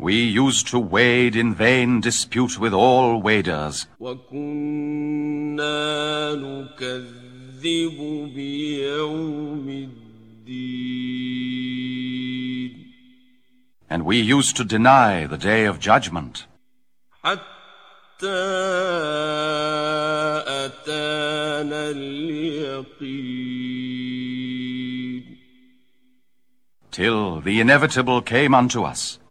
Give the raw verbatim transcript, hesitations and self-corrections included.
We used to wade in vain dispute with all waders. وكنا نكذب بيوم الدين. And we used to deny the day of judgment. حتى أتانا اليقين. Till the inevitable came unto us.